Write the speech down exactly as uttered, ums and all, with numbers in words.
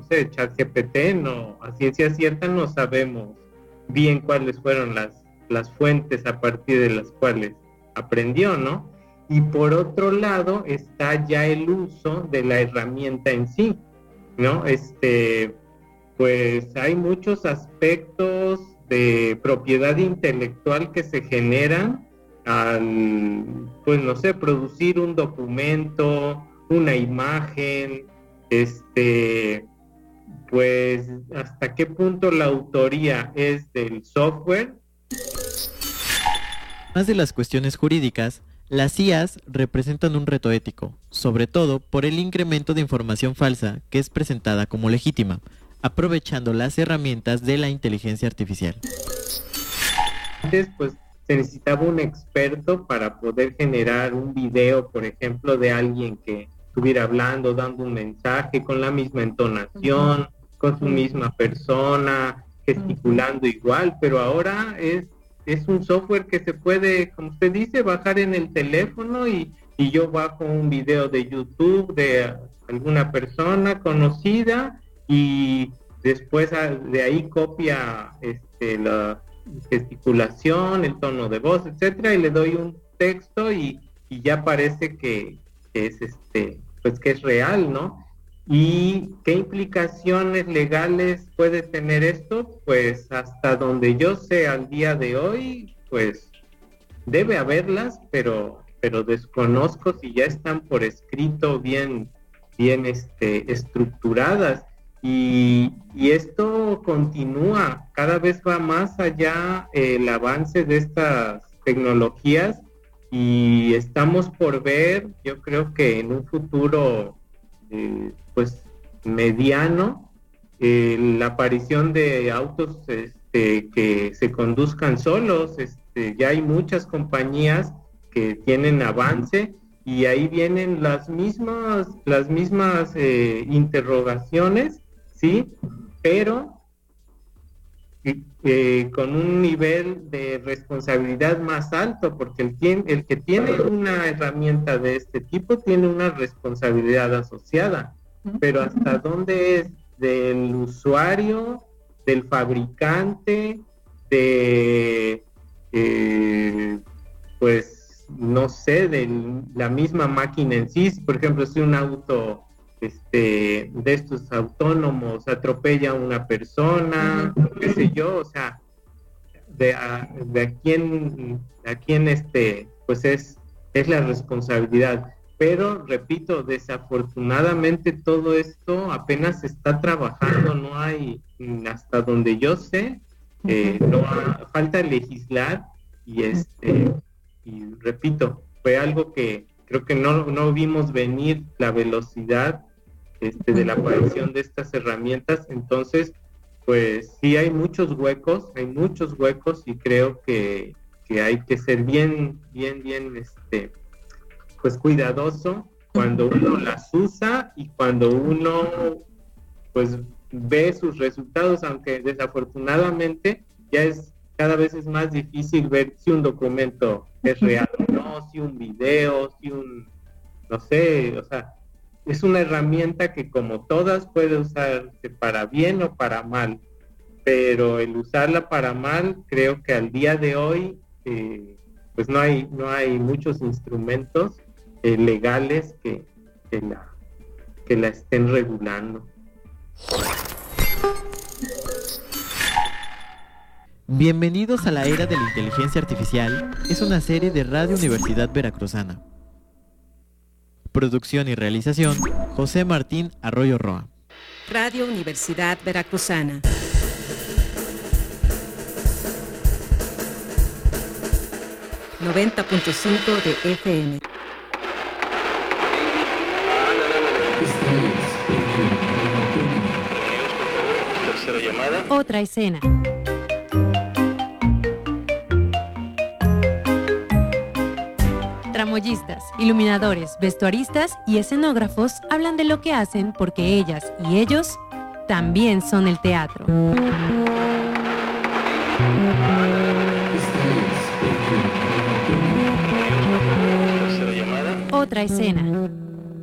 sé, ChatGPT, no, a ciencia cierta no sabemos bien cuáles fueron las, las fuentes a partir de las cuales aprendió, ¿no? Y por otro lado está ya el uso de la herramienta en sí, ¿no? Este, pues hay muchos aspectos de propiedad intelectual que se generan al, pues no sé, producir un documento, una imagen, este, pues hasta qué punto la autoría es del software. Más de las cuestiones jurídicas, las I As representan un reto ético, sobre todo por el incremento de información falsa que es presentada como legítima, aprovechando las herramientas de la inteligencia artificial. Antes, pues, se necesitaba un experto para poder generar un video, por ejemplo, de alguien que estuviera hablando, dando un mensaje con la misma entonación, con su misma persona, gesticulando igual, pero ahora es, es un software que se puede, como usted dice, bajar en el teléfono y, y yo bajo un video de YouTube de alguna persona conocida y después de ahí copia este, la gesticulación, el tono de voz, etcétera, y le doy un texto y, y ya parece que, que es este, pues que es real, ¿no? ¿Y qué implicaciones legales puede tener esto? Pues hasta donde yo sé al día de hoy, pues debe haberlas, pero, pero desconozco si ya están por escrito bien, bien este, estructuradas. Y, y esto continúa, cada vez va más allá eh, el avance de estas tecnologías y estamos por ver, yo creo que en un futuro eh, pues mediano, eh, la aparición de autos este, que se conduzcan solos. Este, ya hay muchas compañías que tienen avance y ahí vienen las mismas, las mismas eh, interrogaciones, ¿sí? Pero eh, con un nivel de responsabilidad más alto, porque el, tien, el que tiene una herramienta de este tipo tiene una responsabilidad asociada, pero hasta dónde es del usuario, del fabricante, de eh, pues no sé, de la misma máquina en sí. Por ejemplo, si un auto este de estos autónomos atropella a una persona, qué sé yo, o sea, de a, de a quién a quién este pues es es la responsabilidad. Pero repito, desafortunadamente todo esto apenas se está trabajando, no hay, hasta donde yo sé, eh, no ha, falta legislar y este y repito, fue algo que creo que no, no vimos venir, la velocidad este, de la aparición de estas herramientas. Entonces, pues sí hay muchos huecos, hay muchos huecos y creo que, que hay que ser bien, bien, bien, este, pues cuidadoso cuando uno las usa y cuando uno pues ve sus resultados, aunque desafortunadamente ya es cada vez es más difícil ver si un documento es real o no, si un video, si un, no sé, o sea, es una herramienta que como todas puede usarse para bien o para mal, pero el usarla para mal, creo que al día de hoy, eh, pues no hay, no hay muchos instrumentos eh, legales que, que, la, que la estén regulando. Bienvenidos a la era de la inteligencia artificial. Es una serie de Radio Universidad Veracruzana. Producción y realización, José Martín Arroyo Roa. Radio Universidad Veracruzana. noventa punto cinco de F M. Tercera llamada. Otra escena. Tramoyistas, iluminadores, vestuaristas y escenógrafos hablan de lo que hacen porque ellas y ellos también son el teatro. Tercera llamada. Otra escena.